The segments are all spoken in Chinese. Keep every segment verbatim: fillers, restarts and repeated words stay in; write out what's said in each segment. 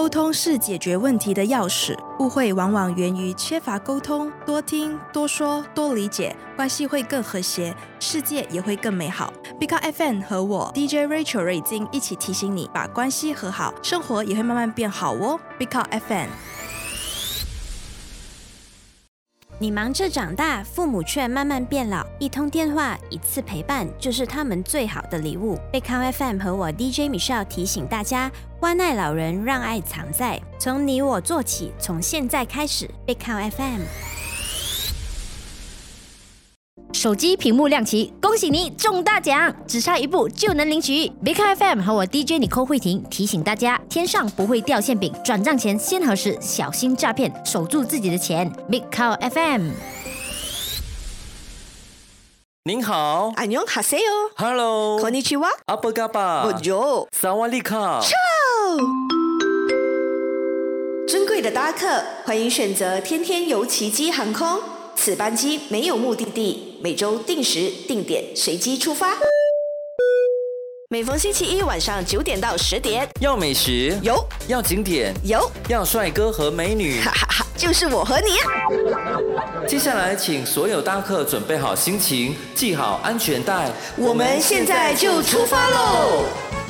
沟通是解决问题的钥匙，误会往往源于缺乏沟通，多听、多说、多理解，关系会更和谐，世界也会更美好。Big Car F M 和我 D J Rachel 瑞金一起提醒你，把关系和好，生活也会慢慢变好哦。Big Car F M。 你忙着长大，父母却慢慢变老，一通电话，一次陪伴，就是他们最好的礼物。Big Car F M 和我 D J Michelle 提醒大家，关爱老人，让爱藏在，从你我做起，从现在开始。Big Car F M。 手机屏幕亮起，恭喜你中大奖，只差一步就能领取。Big Car F M 和我 D J Nicole 慧婷提醒大家，天上不会掉馅饼，转账前先核实，小心诈骗，守住自己的钱。Big Car F M。 您好， 안녕하세요。 Hello， konnichiwa， 阿波嘎巴， Bonjour， 萨瓦利卡。 尊贵的搭客，欢迎选择天天游奇迹航空。此班机没有目的地，每周定时定点随机出发。每逢星期一晚上九点到十点， 要美食有， 要景点有， 要帅哥和美女， 哈哈哈，就是我和你啊！ 接下来，请所有搭客准备好心情，系好安全带， 我们现在就出发喽！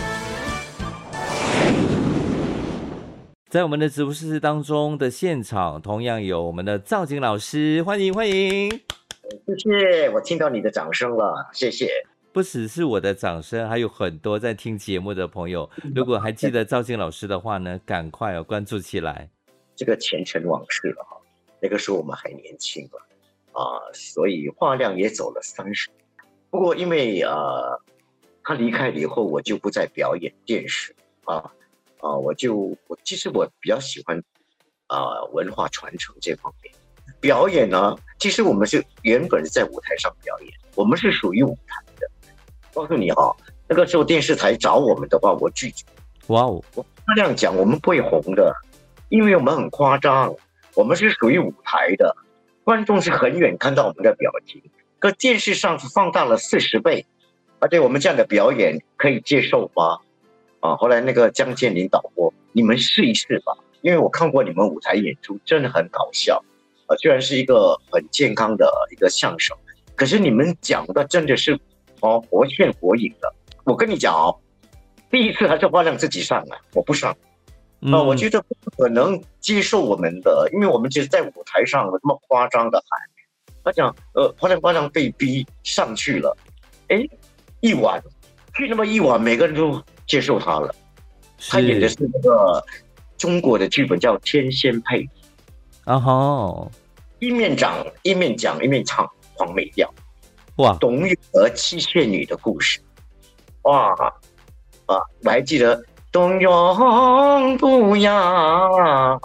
在我们的直播室当中的现场，同样有我们的赵景老师，欢迎欢迎！ 谢谢，我听到你的掌声了，谢谢。 不只是我的掌声，还有很多在听节目的朋友，如果还记得赵景老师的话呢，赶快哦关注起来。 这个前尘往事了哈，那个时候我们还年轻了啊，所以话量也走了三十。不过因为呃，他离开了以后，我就不再表演电视啊。啊，我就我其实我比较喜欢啊、呃、文化传承这方面。表演呢，其实我们是原本是在舞台上表演，我们是属于舞台的。告诉你哈、哦，那个时候电视台找我们的话，我拒绝。 哇哦， 我这样讲，我们不会红的，因为我们很夸张，我们是属于舞台的，观众是很远看到我们的表情，可电视上是放大了四十倍，而且我们这样的表演可以接受吗？啊，后来那个江建林导播，你们试一试吧，因为我看过你们舞台演出，真的很搞笑。啊，虽然是一个很健康的一个相声，可是你们讲的真的是哦活现活影的。我跟你讲哦，第一次还是花亮自己上来，我不上。啊、 嗯呃，我觉得不可能接受我们的，因为我们就是在舞台上那么夸张的喊，他讲呃花亮花亮被逼上去了，哎，一晚去那么一晚，每个人都接受他了。他演的是那个中国的剧本叫《天仙配》， 啊哈， 一面讲一面讲一面唱黄梅调， 哇， 董永和七仙女的故事，哇啊！我还记得董永不要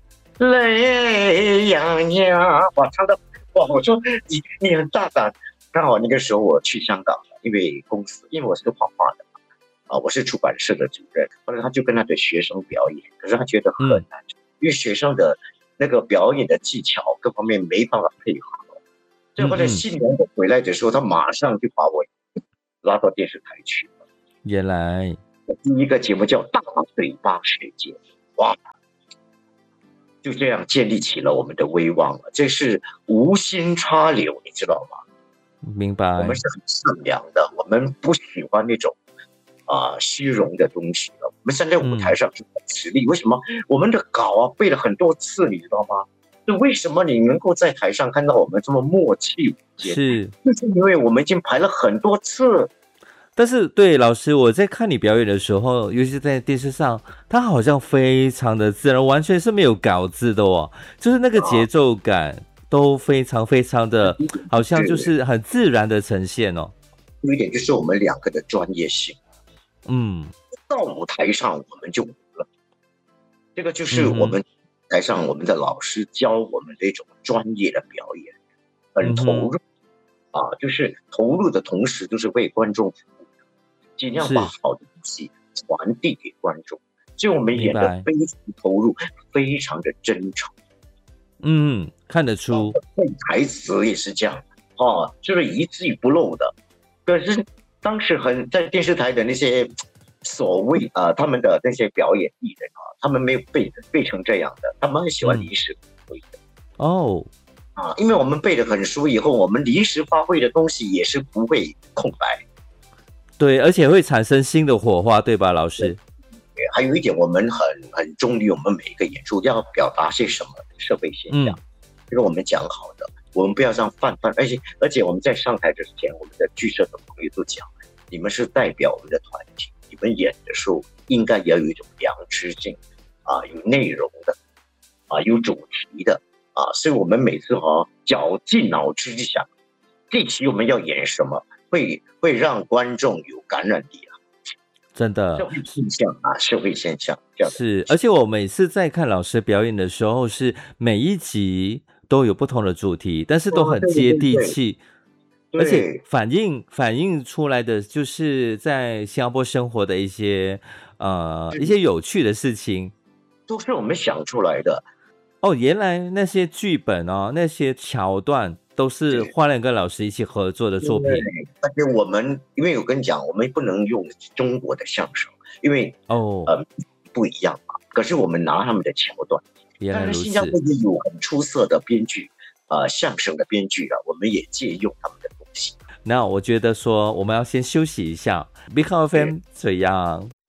泪洋洋，哇，唱的哇！我说你你很大胆。刚好那个时候我去香港了，因为公司，因为我是画画的嘛，啊，我是出版社的主任。后来他就跟他的学生表演，可是他觉得很难，嗯、因为学生的那个表演的技巧各方面没办法配合。所以后来新年我回来的时候，他马上就把我拉到电视台去了。 原来第一个节目叫《大嘴巴世界》，哇！就这样建立起了我们的威望了。这是无心插柳，你知道吗？ 明白。 我们是很善良的，我们不喜欢那种啊、呃、虚荣的东西了。我们站在舞台上是很实力。嗯、为什么我们的稿啊背了很多次，你知道吗？是为什么你能够在台上看到我们这么默契无间？ 是， 就是因为我们已经排了很多次。 但是对老师，我在看你表演的时候，尤其是在电视上，他好像非常的自然，完全是没有稿子的哦，就是那个节奏感都非常非常的，好像就是很自然的呈现哦。 有一点就是我们两个的专业性， 嗯， 到舞台上我们就了，这个就是我们台上我们的老师教我们的一种专业的表演，很投入、嗯、啊，就是投入的同时，都是为观众服务的，尽量把好的东西传递给观众。所以我们演得非常投入，非常的真诚。 嗯，看得出。 背台词也是这样，啊，就是一字不漏的。可是当时很在电视台的那些所谓呃他们的那些表演艺人啊，他们没有背背成这样的，他们很喜欢临时发挥的。 哦， 啊，因为我们背得很熟以后，我们临时发挥的东西也是不会空白。 对，而且会产生新的火花，对吧，老师？ 对，还有一点，我们很很忠于我们每一个演出要表达些什么社会现象，就是我们讲好的，我们不要让泛泛，而且而且我们在上台之前，我们的剧社的朋友都讲，你们是代表我们的团体，你们演的时候应该也要有一种良知性啊，有内容的啊，有主题的啊，所以我们每次哈、啊、绞尽脑汁想，这期我们要演什么，会会让观众有感染力啊。 真的， 社会现象啊，社会现象这样是，而且我每次在看老师表演的时候，是每一集都有不同的主题，但是都很接地气，而且反映反映出来的就是在新加坡生活的一些呃一些有趣的事情， 都是我们想出来的。 哦，原来那些剧本哦，那些桥段都是花莲跟老师一起合作的作品。 而且我们，因为我跟你讲，我们不能用中国的相声，因为哦， 呃不一样嘛。可是我们拿他们的桥段， 原来如此。 新加坡也有很出色的编剧，呃，相声的编剧啊，我们也借用他们的东西。 那我觉得说，我们要先休息一下。Big F M 这样。